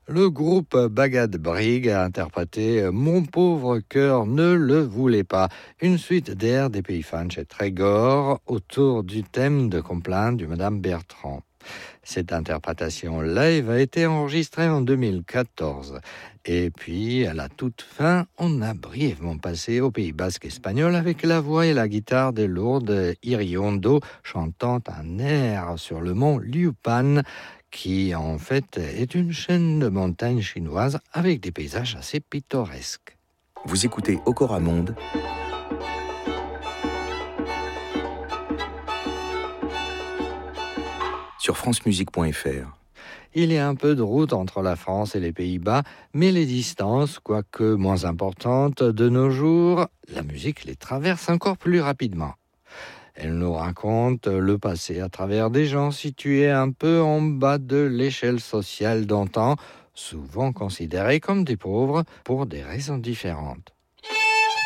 Le groupe Bagad Brig a interprété Mon pauvre cœur ne le voulait pas, une suite d'airs des pays Fanch et Trégor autour du thème de Complainte de Madame Bertrand. Cette interprétation live a été enregistrée en 2014. Et puis, à la toute fin, on a brièvement passé au Pays basque espagnol avec la voix et la guitare de Lourdes Iriondo chantant un air sur le mont Liupan, qui en fait est une chaîne de montagnes chinoises avec des paysages assez pittoresques. Vous écoutez Okora Monde sur francemusique.fr. Il y a un peu de route entre la France et les Pays-Bas, mais les distances, quoique moins importantes de nos jours, la musique les traverse encore plus rapidement. Elle nous raconte le passé à travers des gens situés un peu en bas de l'échelle sociale d'antan, souvent considérés comme des pauvres pour des raisons différentes.